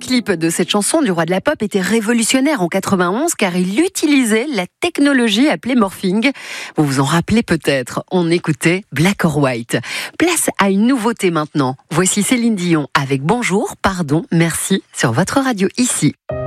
clip de cette chanson du roi de la pop était révolutionnaire en 91 car il utilisait la technologie appelée morphing. Vous vous en rappelez peut-être, on écoutait Black or White. Place à une nouveauté maintenant. Voici Céline Dion avec Bonjour, pardon, merci sur votre radio ici.